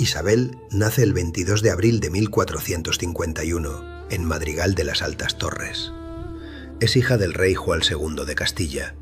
Isabel nace el 22 de abril de 1451, en Madrigal de las Altas Torres. Es hija del rey Juan II de Castilla